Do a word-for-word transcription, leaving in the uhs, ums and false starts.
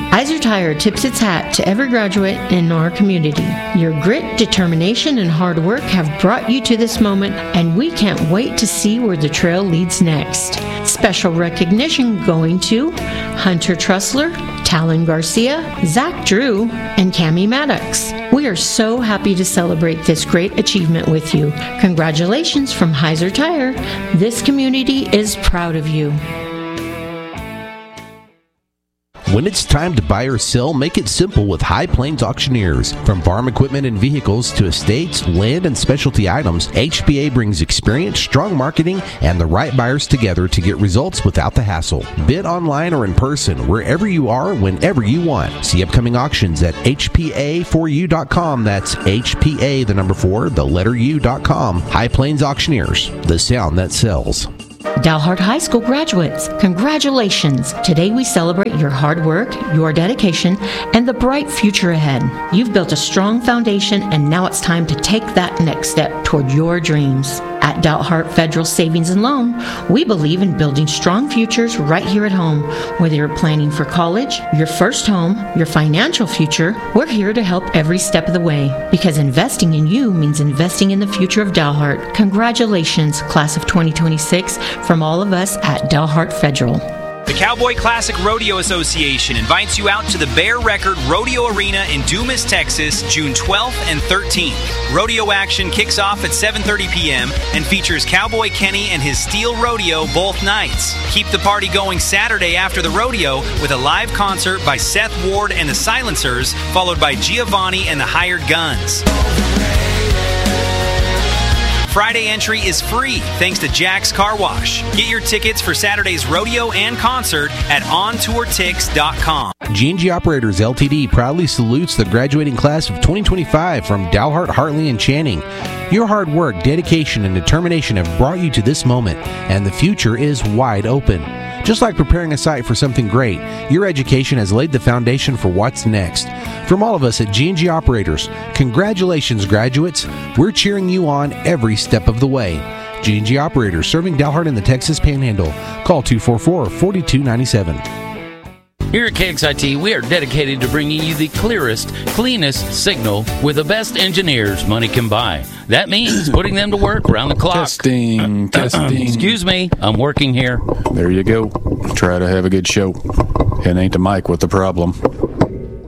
Heiser Tire tips its hat to every graduate in our community. Your grit, determination, and hard work have brought you to this moment, and we can't wait to see where the trail leads next. Special recognition going to Hunter Trussler, Talon Garcia, Zach Drew, and Cammie Maddox. We are so happy to celebrate this great achievement with you. Congratulations from Heiser Tire. This community is proud of you. When it's time to buy or sell, make it simple with High Plains Auctioneers. From farm equipment and vehicles to estates, land, and specialty items, H P A brings experience, strong marketing, and the right buyers together to get results without the hassle. Bid online or in person, wherever you are, whenever you want. See upcoming auctions at H P A four U dot com. That's H P A, the number four, the letter U dot com. High Plains Auctioneers, the sound that sells. Dalhart High School graduates, congratulations! Today we celebrate your hard work, your dedication, and the bright future ahead. You've built a strong foundation, and now it's time to take that next step toward your dreams. At Dalhart Federal Savings and Loan, we believe in building strong futures right here at home. Whether you're planning for college, your first home, your financial future, we're here to help every step of the way. Because investing in you means investing in the future of Dalhart. Congratulations, class of twenty twenty-six, from all of us at Dalhart Federal. The Cowboy Classic Rodeo Association invites you out to the Bear Record Rodeo Arena in Dumas, Texas, June twelfth and thirteenth. Rodeo action kicks off at seven thirty p.m. and features Cowboy Kenny and his Steel Rodeo both nights. Keep the party going Saturday after the rodeo with a live concert by Seth Ward and the Silencers, followed by Giovanni and the Hired Guns. Friday entry is free thanks to Jack's Car Wash. Get your tickets for Saturday's rodeo and concert at on tour tix dot com. G and G Operators L T D proudly salutes the graduating class of twenty twenty-five from Dalhart, Hartley, and Channing. Your hard work, dedication, and determination have brought you to this moment, and the future is wide open. Just like preparing a site for something great, your education has laid the foundation for what's next. From all of us at G and G Operators, congratulations, graduates. We're cheering you on every step of the way. G and G Operators, serving Dalhart in the Texas Panhandle. Call two four four, four two nine seven. Here at K X I T, we are dedicated to bringing you the clearest, cleanest signal with the best engineers money can buy. That means putting them to work around the clock. Testing, testing. Excuse me, I'm working here. There you go. Try to have a good show. It ain't the mic with the problem.